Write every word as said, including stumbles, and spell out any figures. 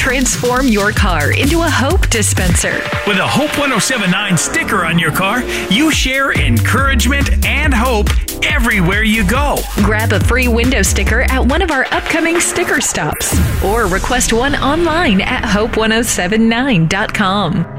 Transform your car into a Hope dispenser. With a Hope one oh seven point nine sticker on your car, you share encouragement and hope everywhere you go. Grab a free window sticker at one of our upcoming sticker stops or request one online at hope ten seventy-nine dot com.